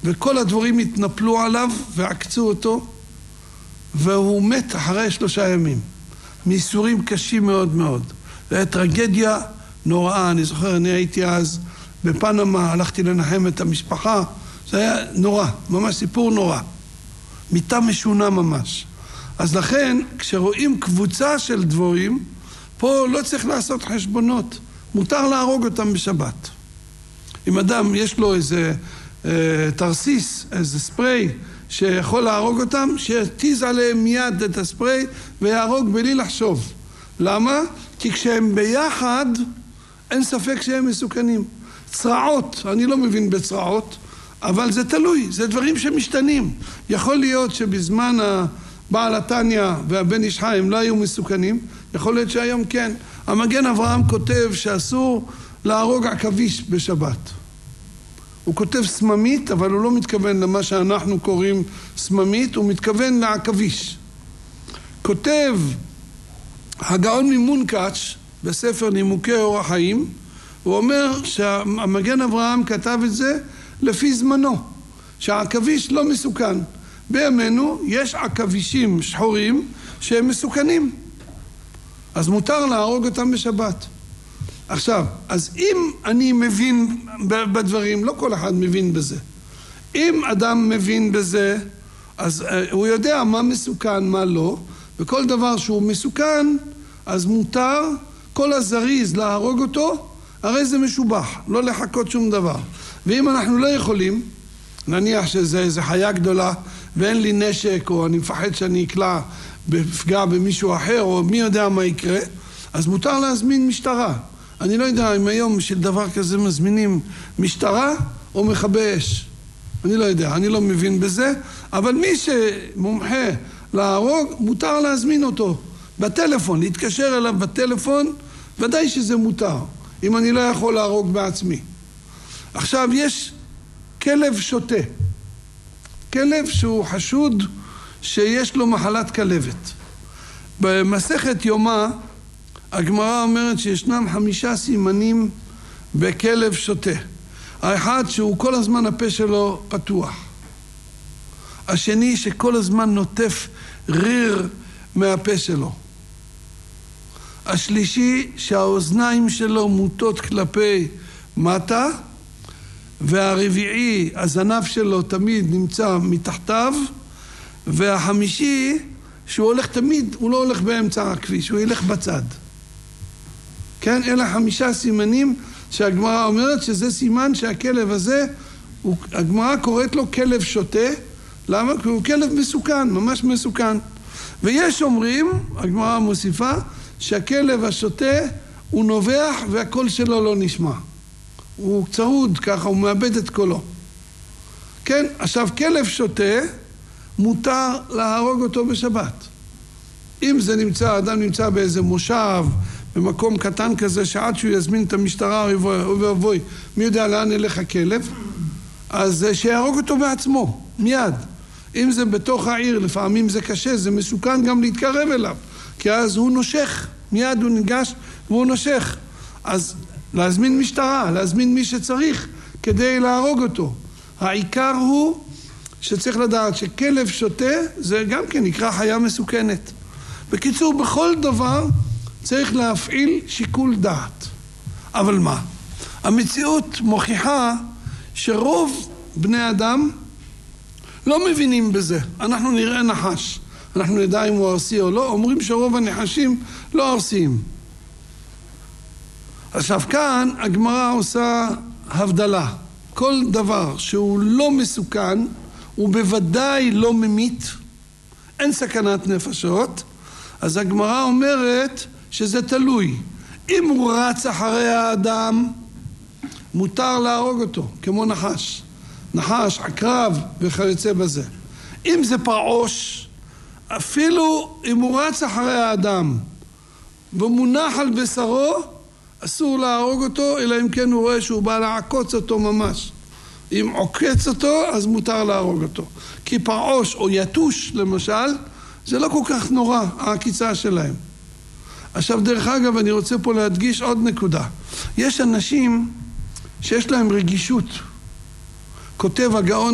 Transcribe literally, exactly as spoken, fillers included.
וכל הדבורים התנפלו עליו ועקצו אותו, והוא מת אחרי שלושה ימים, מייסורים קשים מאוד מאוד. זו הייתה טרגדיה נוראה. אני זוכר, אני הייתי אז בפנמה, הלכתי לנחם את המשפחה, זה היה נורא, ממש סיפור נורא. מיטה משונה ממש. אז לכן, כשרואים קבוצה של דבורים, פה לא צריך לעשות חשבונות. מותר להרוג אותם בשבת. אם אדם יש לו איזה אה, תרסיס, איזה ספרי, שיכול להרוג אותם, שיתיז עליהם מיד את הספרי ויהרוג בלי לחשוב. למה? כי כשהם ביחד, אין ספק שהם מסוכנים. צרעות, אני לא מבין בצרעות, אבל זה תלוי, זה דברים שמשתנים. יכול להיות שבזמן הבעל התניה והבן איש חיים לא היו מסוכנים, יכול להיות שהיום כן. המגן אברהם כותב שאסור להרוג עכביש בשבת. הוא כותב סממית, אבל הוא לא מתכוון למה שאנחנו קוראים סממית, הוא מתכוון לעכביש. כותב הגאון ממונקאץ' בספר נימוקי אור החיים, הוא אומר שהמגן אברהם כתב את זה לפי זמנו, שהעכביש לא מסוכן. בימינו יש עכבישים שחורים שהם מסוכנים, אז מותר להרוג אותם בשבת. עכשיו, אז אם אני מבין בדברים, לא כל אחד מבין בזה. אם אדם מבין בזה, אז הוא יודע מה מסוכן, מה לא, וכל דבר שהוא מסוכן, אז מותר כל הזריז להרוג אותו, הרי זה משובח, לא לחכות שום דבר. ואם אנחנו לא יכולים, נניח שזה איזו חיה גדולה, ואין לי נשק, או אני מפחד שאני אקלע בפגע במישהו אחר, או מי יודע מה יקרה, אז מותר להזמין משטרה. אני לא יודע אם היום של דבר כזה מזמינים משטרה או מכבי אש. אני לא יודע, אני לא מבין בזה, אבל מי שמומחה להרוג, מותר להזמין אותו בטלפון, להתקשר אליו בטלפון, ודאי שזה מותר, אם אני לא יכול להרוג בעצמי. עכשיו יש כלב שוטה, כלב שהוא חשוד שיש לו מחלת כלבת. במסכת יומא הגמרא אומרת שישנם חמישה סימנים בכלב שוטה. האחד שהוא כל הזמן הפה שלו פתוח. השני שכל הזמן נוטף ריר מהפה שלו. השלישי שהאוזניים שלו מוטות כלפי מטה. והרביעי הזנב שלו תמיד נמצא מתחתיו. והחמישי שהוא הולך תמיד, הוא לא הולך באמצע הכביש, הוא ילך בצד. כן, אלה חמישה סימנים שהגמרא אומרת שזה סימן שהכלב הזה, הוא, הגמרא קוראת לו כלב שוטה. למה? כי הוא כלב מסוכן, ממש מסוכן. ויש אומרים, הגמרא מוסיפה, שהכלב השוטה הוא נובח והקול שלו לא נשמע. הוא צרוד ככה, הוא מאבד את קולו. כן, עכשיו כלב שוטה מותר להרוג אותו בשבת. אם זה נמצא, אדם נמצא באיזה מושב, במקום קטן כזה, שעד שהוא יזמין את המשטרה, אוי ואבוי, מי יודע לאן ילך הכלב, אז שיהרוג אותו בעצמו, מיד. אם זה בתוך העיר, לפעמים זה קשה, זה מסוכן גם להתקרב אליו, כי אז הוא נושך, מיד הוא ניגש והוא נושך. אז להזמין משטרה, להזמין מי שצריך כדי להרוג אותו. העיקר הוא שצריך לדעת שכלב שוטה זה גם כן נקרא חיה מסוכנת. בקיצור, בכל דבר צריך להפעיל שיקול דעת. אבל מה? המציאות מוכיחה שרוב בני אדם לא מבינים בזה. אנחנו נראה נחש, אנחנו נדע אם הוא ארסי או לא. אומרים שרוב הנחשים לא ארסיים. עכשיו כאן הגמרא עושה הבדלה. כל דבר שהוא לא מסוכן, הוא בוודאי לא ממית, אין סכנת נפשות, אז הגמרא אומרת שזה תלוי. אם הוא רץ אחרי האדם, מותר להרוג אותו, כמו נחש. נחש, עקרב וכיוצא בזה. אם זה פרעוש, אפילו אם הוא רץ אחרי האדם ומונח על בשרו, אסור להרוג אותו, אלא אם כן הוא רואה שהוא בא לעקוץ אותו ממש. אם עוקץ אותו, אז מותר להרוג אותו. כי פרעוש או יתוש, למשל, זה לא כל כך נורא, העקיצה שלהם. עכשיו, דרך אגב, אני רוצה פה להדגיש עוד נקודה. יש אנשים שיש להם רגישות. כותב הגאון